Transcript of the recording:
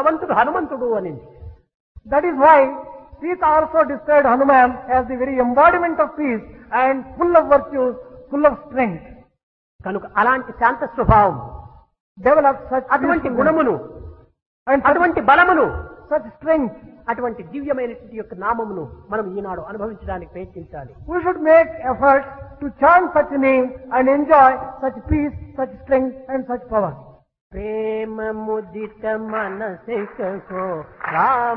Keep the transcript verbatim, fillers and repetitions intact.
బలవంతుడు హనుమంతుడు అనింది. That is why Sita also described Hanuman as the very embodiment of peace and full of virtues, full of strength. కనుక అలాంటి శాంత స్వభావం, Develop such అటువంటి peacefulness గుణమును, and such, అటువంటి బలమును, such strength. అటువంటి దివ్యమైనటువంటి యొక్క నామమును మనం ఈనాడు అనుభవించడానికి ప్రయత్నించాలి. We should make efforts to chant such name and enjoy such peace, such strength and such power. Prema ముదిత మనసికో Rama